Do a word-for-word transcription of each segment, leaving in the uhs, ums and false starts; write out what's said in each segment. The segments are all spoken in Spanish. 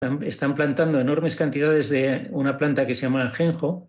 están, están plantando enormes cantidades de una planta que se llama ajenjo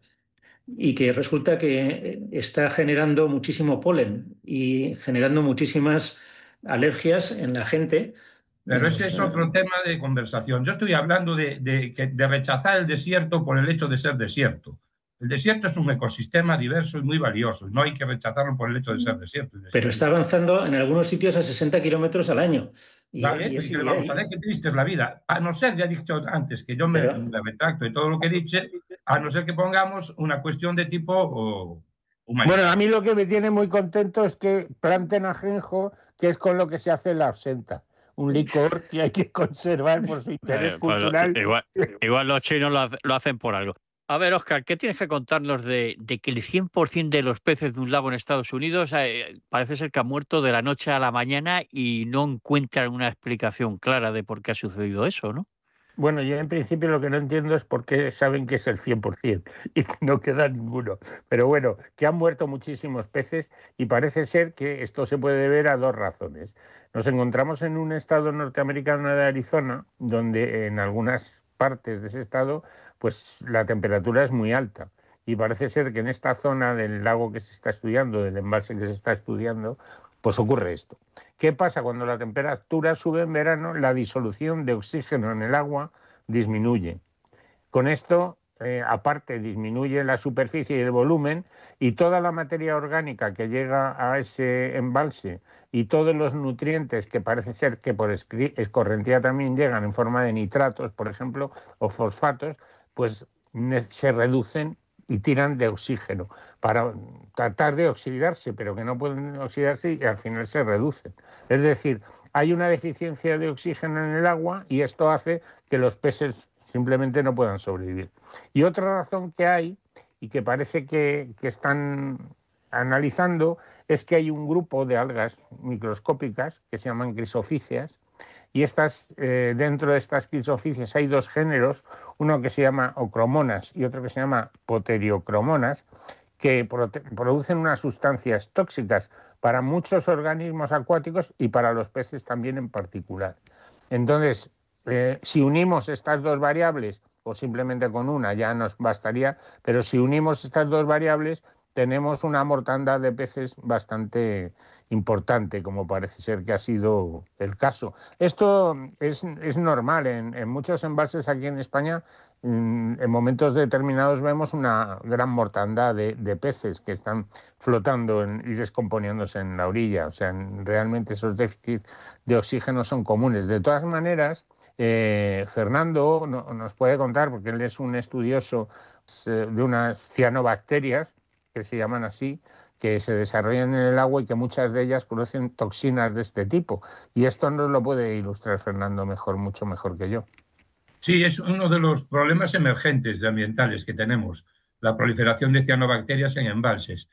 y que resulta que está generando muchísimo polen y generando muchísimas alergias en la gente. Pero En ese los, es eh, otro tema de conversación. Yo estoy hablando de, de, que- de rechazar el desierto por el hecho de ser desierto. El desierto es un ecosistema diverso y muy valioso. No hay que rechazarlo por el hecho de ser desierto. El pero desierto. está avanzando en algunos sitios a sesenta kilómetros al año. Y, Vale, y pero es, ¿y qué le y vamos a ver? hay- Qué triste es la vida. A no ser, ya he dicho antes, que yo me, pero, me retracto de todo lo que he dicho, a no ser que pongamos una cuestión de tipo o, Bueno, a humanitario. mí lo que me tiene muy contento es que planten ajenjo, que es con lo que se hace la absenta. Un licor que hay que conservar por su interés Eh, pues lo- cultural. igual, igual los chinos lo, hace- lo hacen por algo. A ver, Oscar, ¿qué tienes que contarnos de, de que el cien por ciento de los peces de un lago en Estados Unidos eh, parece ser que han muerto de la noche a la mañana y no encuentran una explicación clara de por qué ha sucedido eso, ¿no? Bueno, yo en principio lo que no entiendo es por qué saben que es el cien por ciento y que no queda ninguno. Pero bueno, que han muerto muchísimos peces y parece ser que esto se puede deber a dos razones. Nos encontramos en un estado norteamericano de Arizona, donde en algunas partes de ese estado, pues la temperatura es muy alta. Y parece ser que en esta zona del lago que se está estudiando, del embalse que se está estudiando, pues ocurre esto. ¿Qué pasa cuando la temperatura sube en verano? La disolución de oxígeno en el agua disminuye. Con esto, eh, aparte, disminuye la superficie y el volumen y toda la materia orgánica que llega a ese embalse y todos los nutrientes que parece ser que por escorrentía también llegan en forma de nitratos, por ejemplo, o fosfatos, pues se reducen y tiran de oxígeno para tratar de oxidarse, pero que no pueden oxidarse y al final se reducen. Es decir, hay una deficiencia de oxígeno en el agua y esto hace que los peces simplemente no puedan sobrevivir. Y otra razón que hay, y que parece que, que están analizando, es que hay un grupo de algas microscópicas que se llaman crisofíceas, y estas, eh, dentro de estas crisofíceas hay dos géneros, uno que se llama ocromonas y otro que se llama poteriocromonas, que producen unas sustancias tóxicas para muchos organismos acuáticos y para los peces también en particular. Entonces, eh, si unimos estas dos variables, o simplemente con una ya nos bastaría, pero si unimos estas dos variables, tenemos una mortandad de peces bastante importante, como parece ser que ha sido el caso. Esto es, es normal, en, en muchos embalses aquí en España, en, en momentos determinados vemos una gran mortandad de, de peces que están flotando en, y descomponiéndose en la orilla. O sea, realmente esos déficits de oxígeno son comunes. De todas maneras, eh, Fernando no, nos puede contar, porque él es un estudioso de unas cianobacterias, que se llaman así, que se desarrollan en el agua y que muchas de ellas producen toxinas de este tipo. Y esto nos lo puede ilustrar Fernando mejor, mucho mejor que yo. Sí, es uno de los problemas emergentes de ambientales que tenemos, la proliferación de cianobacterias en embalses.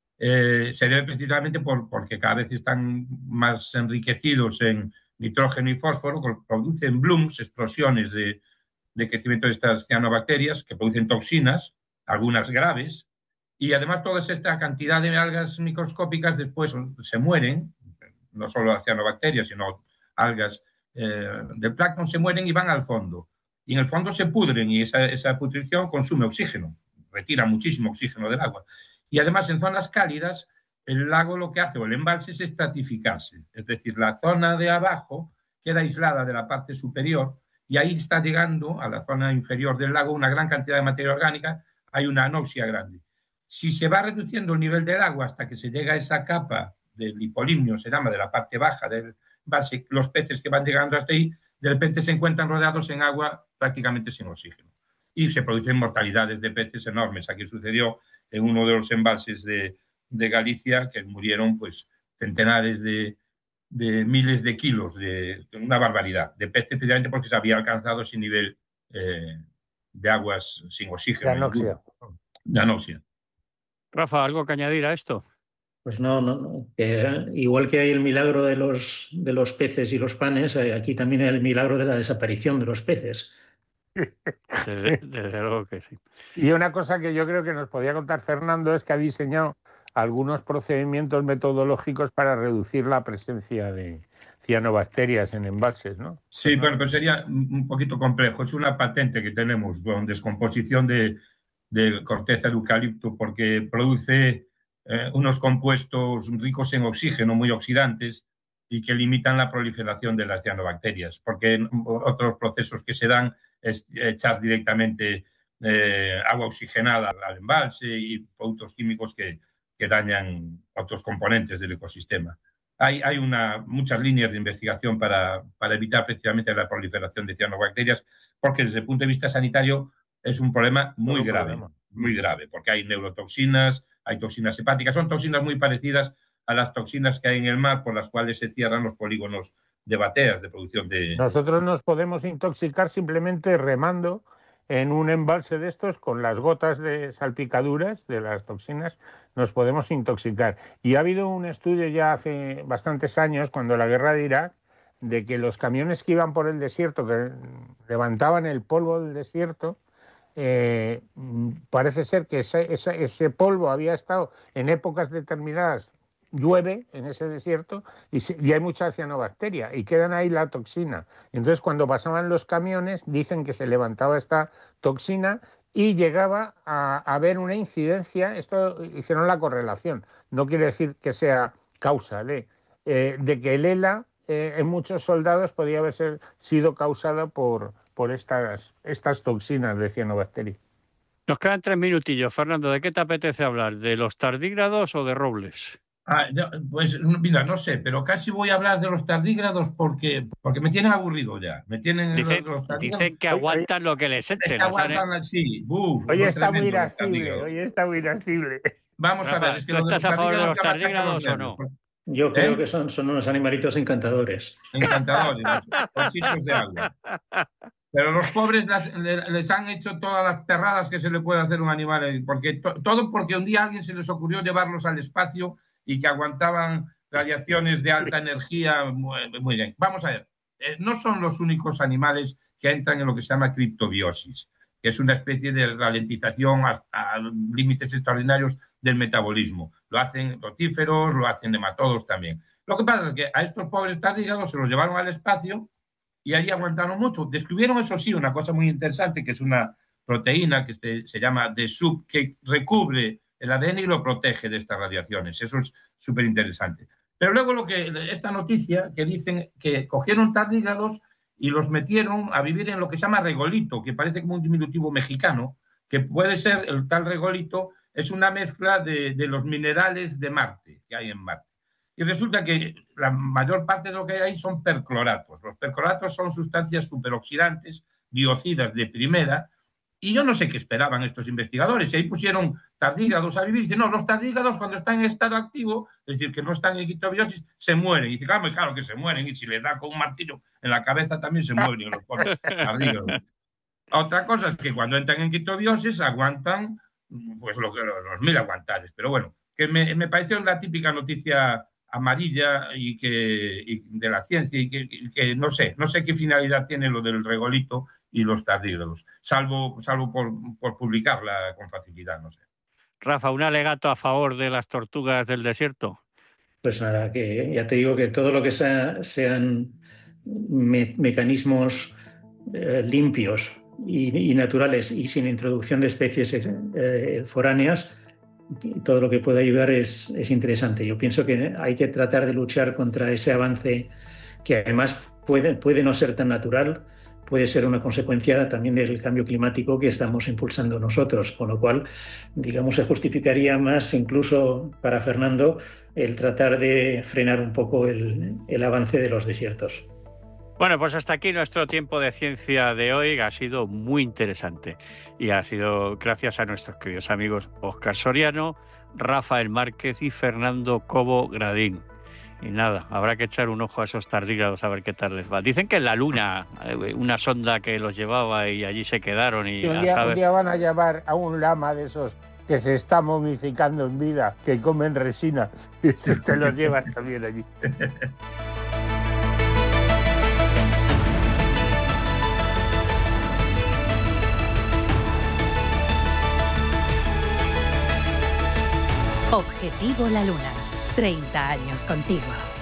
Eh, se debe precisamente por, porque cada vez están más enriquecidos en nitrógeno y fósforo, producen blooms, explosiones de, de crecimiento de estas cianobacterias que producen toxinas, algunas graves, y además toda esta cantidad de algas microscópicas después se mueren, no solo las cianobacterias, sino algas eh, del plancton se mueren y van al fondo. Y en el fondo se pudren y esa, esa pudrición consume oxígeno, retira muchísimo oxígeno del agua. Y además en zonas cálidas el lago lo que hace o el embalse es estratificarse, es decir, la zona de abajo queda aislada de la parte superior y ahí está llegando a la zona inferior del lago una gran cantidad de materia orgánica, hay una anoxia grande. Si se va reduciendo el nivel del agua hasta que se llega a esa capa del hipolimnio, se llama, de la parte baja del base, los peces que van llegando hasta ahí, de repente se encuentran rodeados en agua prácticamente sin oxígeno. Y se producen mortalidades de peces enormes. Aquí sucedió en uno de los embalses de, de Galicia, que murieron pues centenares de, de miles de kilos, de, de una barbaridad, de peces, precisamente porque se había alcanzado ese nivel eh, de aguas sin De oxígeno anoxia. ninguno, de anoxia. Rafa, ¿algo que añadir a esto? pues no, no, no. Que igual que hay el milagro de los, de los peces y los panes, eh, aquí también hay el milagro de la desaparición de los peces. Desde, desde luego que sí. Y una cosa que yo creo que nos podía contar Fernando es que ha diseñado algunos procedimientos metodológicos para reducir la presencia de cianobacterias en embalses, ¿no? Sí, bueno, pero sería un poquito complejo. Es una patente que tenemos con descomposición de, de corteza de eucalipto porque produce eh, unos compuestos ricos en oxígeno, muy oxidantes, y que limitan la proliferación de las cianobacterias, porque otros procesos que se dan es echar directamente eh, agua oxigenada al embalse y productos químicos que, que dañan otros componentes del ecosistema. Hay, hay una, muchas líneas de investigación para, para evitar precisamente la proliferación de cianobacterias, porque desde el punto de vista sanitario es un problema muy un grave, problema. muy grave, porque hay neurotoxinas, hay toxinas hepáticas, son toxinas muy parecidas a las toxinas que hay en el mar por las cuales se cierran los polígonos de bateas de producción de... Nosotros nos podemos intoxicar simplemente remando en un embalse de estos con las gotas de salpicaduras de las toxinas, nos podemos intoxicar. Y ha habido un estudio ya hace bastantes años, cuando la guerra de Irak, de que los camiones que iban por el desierto, que levantaban el polvo del desierto, eh, parece ser que ese, ese, ese polvo había estado en épocas determinadas, llueve en ese desierto y, se, y hay mucha cianobacteria y quedan ahí la toxina. Entonces, cuando pasaban los camiones, dicen que se levantaba esta toxina y llegaba a, a haber una incidencia, esto hicieron la correlación, no quiere decir que sea causa de, eh, de que el ELA eh, en muchos soldados podía haber ser, sido causada por, por estas, estas toxinas de cianobacteria. Nos quedan tres minutillos. Fernando, ¿de qué te apetece hablar? ¿De los tardígrados o de robles? Ah, pues mira, no sé, pero casi voy a hablar de los tardígrados porque, porque me tienen aburrido ya. Me tienen dicen, los, los dicen que aguantan lo que les echen. Aguantan así. Buf, hoy está muy irascible, hoy está muy irascible. Vamos Rafa, a ver. Es que ¿tú estás a favor de los tardígrados o no? Yo creo ¿Eh? que son, son unos animalitos encantadores. Encantadores, ositos de agua. Pero los pobres las, les han hecho todas las perradas que se le puede hacer a un animal, porque to, todo porque un día a alguien se les ocurrió llevarlos al espacio y que aguantaban radiaciones de alta energía. Muy, muy bien. Vamos a ver, eh, no son los únicos animales que entran en lo que se llama criptobiosis, que es una especie de ralentización hasta a límites extraordinarios del metabolismo. Lo hacen rotíferos, lo hacen nematodos también. Lo que pasa es que a estos pobres tardígrados se los llevaron al espacio y allí aguantaron mucho. Descubrieron, eso sí, una cosa muy interesante, que es una proteína que se, se llama D S U P, que recubre el A D N y lo protege de estas radiaciones. Eso es súper interesante. Pero luego lo que esta noticia que dicen que cogieron tardígrados y los metieron a vivir en lo que se llama regolito, que parece como un diminutivo mexicano, que puede ser, el tal regolito, es una mezcla de, de los minerales de Marte, que hay en Marte. Y resulta que la mayor parte de lo que hay ahí son percloratos. Los percloratos son sustancias superoxidantes, biocidas de primera, y yo no sé qué esperaban estos investigadores. Y ahí pusieron tardígrados a vivir. Y dicen, no, los tardígrados cuando están en estado activo, es decir, que no están en criptobiosis, se mueren. Y dice, claro, claro que se mueren. Y si les da con un martillo en la cabeza también se mueren los pobres tardígrados. Otra cosa es que cuando entran en criptobiosis aguantan pues lo que los mil aguantares. Pero bueno, que me, me pareció la típica noticia amarilla y que y de la ciencia y que, y que no sé, no sé qué finalidad tiene lo del regolito y los tardígrados, salvo, salvo por, por publicarla con facilidad, no sé. Rafa, ¿un alegato a favor de las tortugas del desierto? Pues nada, que ya te digo que todo lo que sea, sean me, mecanismos eh, limpios y, y naturales y sin introducción de especies eh, foráneas, todo lo que pueda ayudar es, es interesante. Yo pienso que hay que tratar de luchar contra ese avance que además puede, puede no ser tan natural, puede ser una consecuencia también del cambio climático que estamos impulsando nosotros, con lo cual, digamos, se justificaría más incluso para Fernando el tratar de frenar un poco el, el avance de los desiertos. Bueno, pues hasta aquí nuestro tiempo de ciencia de hoy, ha sido muy interesante y ha sido gracias a nuestros queridos amigos Óscar Soriano, Rafael Márquez y Fernando Cobo Gradín. Y nada, habrá que echar un ojo a esos tardígrados a ver qué tal les va. Dicen que en la Luna, una sonda que los llevaba y allí se quedaron. Y un, día, a saber... un día van a llevar a un lama de esos que se está momificando en vida, que comen resina, y te los llevas también allí. Objetivo La Luna. treinta años contigo.